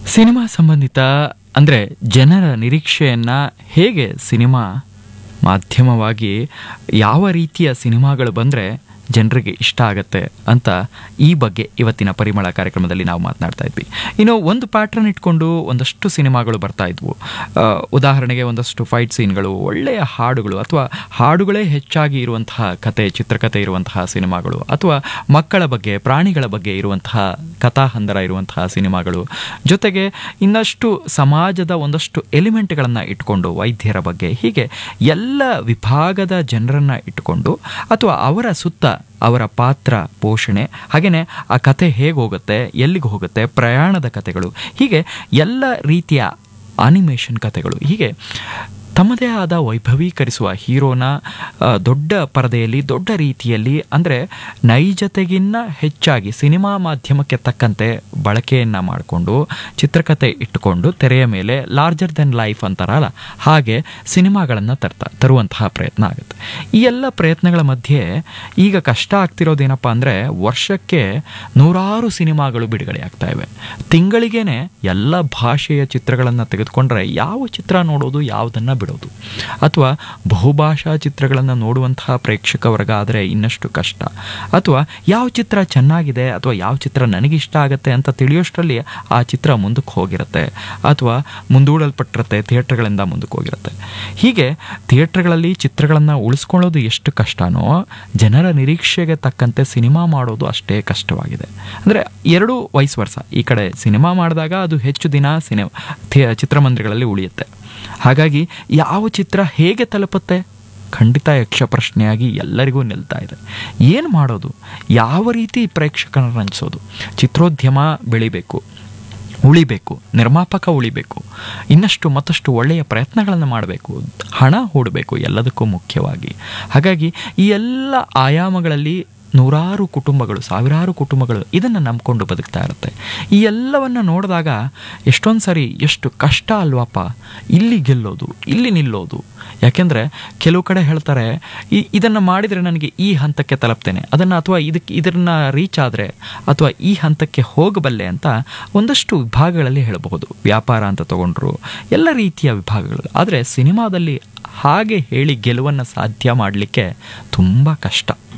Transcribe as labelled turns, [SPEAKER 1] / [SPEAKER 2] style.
[SPEAKER 1] Cinema ಸಂಬಂಧಿತ ಅಂದರೆ ಜನರ ನಿರೀಕ್ಷೆಯನ್ನು ಹೇಗೆ ಸಿನಿಮಾ ಮಾಧ್ಯಮವಾಗಿ ಯಾವ ರೀತಿಯ ಸಿನಿಮಾಗಳು ಬಂದರೆ ಜನರಿಗೆ ಇಷ್ಟ ಆಗತ್ತೆ ಅಂತ ಈ ಬಗ್ಗೆ ಇವತ್ತಿನ ಪರಿಮಳ ಕಾರ್ಯಕ್ರಮದಲ್ಲಿ ನಾವು ಮಾತನಾಡ್ತಾ ಇದ್ವಿ. ಇನ್ನು ಒಂದು ಪ್ಯಾಟ್ರನ್ ಇಟ್ಕೊಂಡು ಒಂದಷ್ಟು ಸಿನಿಮಾಗಳು ಬರ್ತಾ ಇದ್ವು. ಉದಾಹರಣೆಗೆ ಒಂದಷ್ಟು ಫೈಟ್ ಸೀನ್ಗಳು, ಒಳ್ಳೆಯ ಹಾಡುಗಳು ಅಥವಾ ಹಾಡುಗಳೇ ಹೆಚ್ಚಾಗಿ ಇರುವಂತಹ ಕತೆ, ಚಿತ್ರಕಥೆ ಇರುವಂತಹ ಸಿನಿಮಾಗಳು, ಅಥವಾ ಮಕ್ಕಳ ಬಗ್ಗೆ, ಪ್ರಾಣಿಗಳ ಬಗ್ಗೆ ಇರುವಂತಹ ಕಥಾಹಂದರ ಇರುವಂತಹ ಸಿನಿಮಾಗಳು, ಜೊತೆಗೆ ಇನ್ನಷ್ಟು ಸಮಾಜದ ಒಂದಷ್ಟು ಎಲಿಮೆಂಟ್ಗಳನ್ನು ಇಟ್ಕೊಂಡು ವೈದ್ಯರ ಬಗ್ಗೆ, ಹೀಗೆ ಎಲ್ಲ ವಿಭಾಗದ ಜನರನ್ನು ಇಟ್ಟುಕೊಂಡು ಅಥವಾ ಅವರ ಸುತ್ತ ಅವರ ಪಾತ್ರ ಪೋಷಣೆ, ಹಾಗೆಯೇ ಆ ಕತೆ ಹೇಗೆ ಹೋಗುತ್ತೆ, ಎಲ್ಲಿಗೆ ಹೋಗುತ್ತೆ, ಪ್ರಯಾಣದ ಕತೆಗಳು, ಹೀಗೆ ಎಲ್ಲ ರೀತಿಯ ಅನಿಮೇಷನ್ ಕತೆಗಳು, ಹೀಗೆ ತಮ್ಮದೇ ಆದ ವೈಭವೀಕರಿಸುವ ಹೀರೋನ ದೊಡ್ಡ ಪರದೆಯಲ್ಲಿ ದೊಡ್ಡ ರೀತಿಯಲ್ಲಿ, ಅಂದರೆ ನೈಜತೆಗಿನ್ನ ಹೆಚ್ಚಾಗಿ ಸಿನಿಮಾ ಮಾಧ್ಯಮಕ್ಕೆ ತಕ್ಕಂತೆ ಬಳಕೆಯನ್ನು ಮಾಡಿಕೊಂಡು ಚಿತ್ರಕಥೆ ಇಟ್ಟುಕೊಂಡು ತೆರೆಯ ಮೇಲೆ ಲಾರ್ಜರ್ ದೆನ್ ಲೈಫ್ ಅಂತಾರಲ್ಲ, ಹಾಗೆ ಸಿನಿಮಾಗಳನ್ನು ತರುವಂತಹ ಪ್ರಯತ್ನ ಆಗುತ್ತೆ. ಈ ಎಲ್ಲ ಪ್ರಯತ್ನಗಳ ಮಧ್ಯೆ ಈಗ ಕಷ್ಟ ಆಗ್ತಿರೋದೇನಪ್ಪ ಅಂದರೆ, ವರ್ಷಕ್ಕೆ ನೂರಾರು ಸಿನಿಮಾಗಳು ಬಿಡುಗಡೆ ಆಗ್ತಾ ಇವೆ. ತಿಂಗಳಿಗೇನೆ ಎಲ್ಲ ಭಾಷೆಯ ಚಿತ್ರಗಳನ್ನು ತೆಗೆದುಕೊಂಡ್ರೆ ಯಾವ ಚಿತ್ರ ನೋಡೋದು, ಯಾವುದನ್ನು ಬಿಡೋದು, ಅಥವಾ ಬಹುಭಾಷಾ ಚಿತ್ರಗಳನ್ನು ನೋಡುವಂತಹ ಪ್ರೇಕ್ಷಕ ವರ್ಗ ಆದರೆ ಇನ್ನಷ್ಟು ಕಷ್ಟ, ಅಥವಾ ಯಾವ ಚಿತ್ರ ಚೆನ್ನಾಗಿದೆ ಅಥವಾ ಯಾವ ಚಿತ್ರ ನನಗಿಷ್ಟ ಆಗುತ್ತೆ ಅಂತ ತಿಳಿಯೋಷ್ಟರಲ್ಲಿ ಆ ಚಿತ್ರ ಮುಂದಕ್ಕೆ ಹೋಗಿರುತ್ತೆ ಅಥವಾ ಮುಂದೂಡಲ್ಪಟ್ಟಿರುತ್ತೆ, ಥಿಯೇಟರ್ಗಳಿಂದ ಮುಂದಕ್ಕೆ ಹೋಗಿರುತ್ತೆ. ಹೀಗೆ ಥಿಯೇಟರ್ಗಳಲ್ಲಿ ಚಿತ್ರಗಳನ್ನು ಉಳಿಸ್ಕೊಳ್ಳೋದು ಎಷ್ಟು ಕಷ್ಟನೋ, ಜನರ ನಿರೀಕ್ಷೆಗೆ ತಕ್ಕಂತೆ ಸಿನಿಮಾ ಮಾಡೋದು ಅಷ್ಟೇ ಕಷ್ಟವಾಗಿದೆ. ಅಂದರೆ ಎರಡೂ ವೈಸ್ ವರ್ಸ. ಈ ಕಡೆ ಸಿನಿಮಾ ಮಾಡಿದಾಗ ಅದು ಹೆಚ್ಚು ದಿನ ಚಿತ್ರಮಂದಿರಗಳಲ್ಲಿ ಉಳಿಯುತ್ತೆ. ಹಾಗಾಗಿ ಯಾವ ಚಿತ್ರ ಹೇಗೆ ತಲುಪುತ್ತೆ, ಖಂಡಿತ ಯಕ್ಷ ಪ್ರಶ್ನೆಯಾಗಿ ಎಲ್ಲರಿಗೂ ನಿಲ್ತಾ ಇದೆ. ಏನು ಮಾಡೋದು, ಯಾವ ರೀತಿ ಪ್ರೇಕ್ಷಕರನ್ನು ರಂಜಿಸೋದು? ಚಿತ್ರೋದ್ಯಮ ಬೆಳಿಬೇಕು, ಉಳಿಬೇಕು, ನಿರ್ಮಾಪಕ ಉಳಿಬೇಕು, ಇನ್ನಷ್ಟು ಮತ್ತಷ್ಟು ಒಳ್ಳೆಯ ಪ್ರಯತ್ನಗಳನ್ನು ಮಾಡಬೇಕು, ಹಣ ಹೂಡಬೇಕು ಎಲ್ಲದಕ್ಕೂ ಮುಖ್ಯವಾಗಿ. ಹಾಗಾಗಿ ಈ ಎಲ್ಲ ಆಯಾಮಗಳಲ್ಲಿ ನೂರಾರು ಕುಟುಂಬಗಳು, ಸಾವಿರಾರು ಕುಟುಂಬಗಳು ಇದನ್ನು ನಂಬಿಕೊಂಡು ಬದುಕ್ತಾ ಇರುತ್ತೆ. ಈ ಎಲ್ಲವನ್ನು ನೋಡಿದಾಗ ಎಷ್ಟೊಂದು ಸರಿ ಎಷ್ಟು ಕಷ್ಟ ಅಲ್ವಪ್ಪ ಇಲ್ಲಿ ಗೆಲ್ಲೋದು, ಇಲ್ಲಿ ನಿಲ್ಲೋದು. ಯಾಕೆಂದರೆ ಕೆಲವು ಕಡೆ ಹೇಳ್ತಾರೆ, ಇದನ್ನು ಮಾಡಿದರೆ ನನಗೆ ಈ ಹಂತಕ್ಕೆ ತಲುಪ್ತೇನೆ, ಅದನ್ನು ಅಥವಾ ಇದನ್ನು ರೀಚ್ ಆದರೆ ಅಥವಾ ಈ ಹಂತಕ್ಕೆ ಹೋಗಬಲ್ಲೆ ಅಂತ ಒಂದಷ್ಟು ವಿಭಾಗಗಳಲ್ಲಿ ಹೇಳಬಹುದು. ವ್ಯಾಪಾರ ಅಂತ ತಗೊಂಡ್ರು, ಎಲ್ಲ ರೀತಿಯ ವಿಭಾಗಗಳು. ಆದರೆ ಸಿನಿಮಾದಲ್ಲಿ ಹಾಗೆ ಹೇಳಿ ಗೆಲುವನ್ನು ಸಾಧ್ಯ ಮಾಡಲಿಕ್ಕೆ ತುಂಬ ಕಷ್ಟ.